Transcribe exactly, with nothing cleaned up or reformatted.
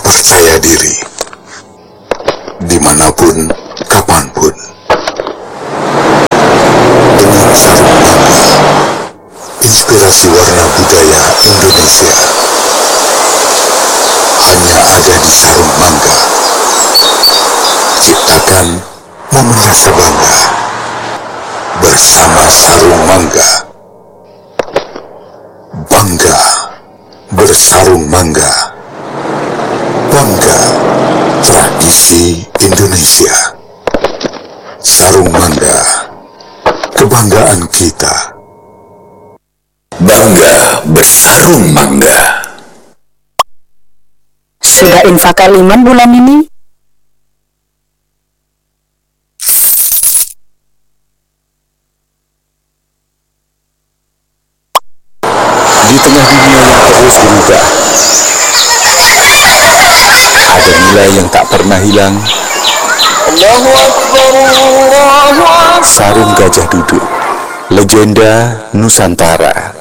percaya diri, dimanapun, kapanpun. Dengan sarung mangga, inspirasi warna budaya Indonesia hanya ada di sarung mangga. Ciptakan momen rasa bangga bersama sarung mangga. Bangga bersarung mangga. Bangga tradisi Indonesia. Sarung mangga, kebanggaan kita. Bangga bersarung mangga. Sudah infak kaliman bulan ini? Di tengah dunia yang terus berubah, ada nilai yang tak pernah hilang. Sarung Gajah Duduk, legenda Nusantara.